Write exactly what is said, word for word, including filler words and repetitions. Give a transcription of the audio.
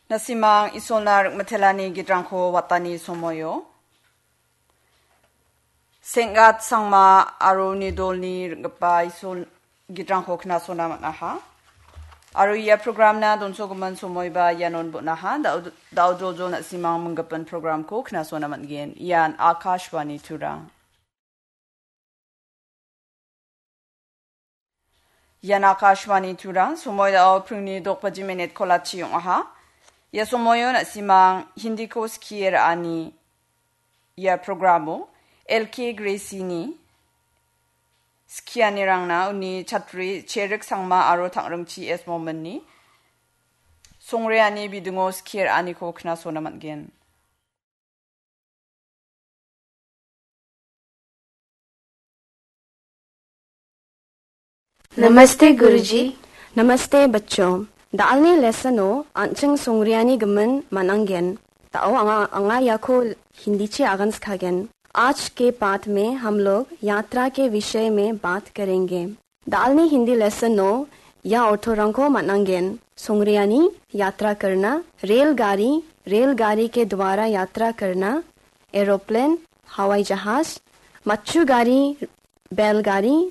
Nasimang isonar matelani gidrangko watani somoyo. Sengat sangma aru nidolni gapa isol gidrangko kna sona naha. Aru ya program na donso guman somoyba yanon bu naha. Dao jojo nasimang menggapan program ko kna sona matgen. Yan Akashwani Tura. Yan Akashwani Tura. Somoy dao prungni dokpaji menet kolachi yung aha. Ya somoyo na simang hindi ko skier ani ya programo L K Gracie ni skiani rang na uni chatri cherik sangma aro tangrang chi es moment ni songre ani bidungo skier ani ko kna sona matgen. नमस्ते गुरुजी। नमस्ते बच्चों। दालनी लेसनो अंचंग सोंग्रियानी गमन मनंगेन ताओ अंगा अंगा याको हिंदी चे आगन स्खागेन। आज के पाठ में हम लोग यात्रा के विषय में बात करेंगे। दालनी हिंदी लेसनो या ऑर्थोरंको मनंगेन सोंग्रियानी यात्रा करना, रेलगाड़ी रेलगाड़ी के द्वारा यात्रा करना, एरोप्लेन हवाई जहाज, मच्छू गाड़ी बैलगाड़ी